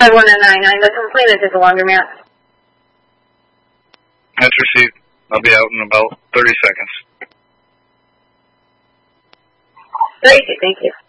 5199. The complainant is a laundromat. That's received. I'll be out in about 30 seconds. Great, thank you.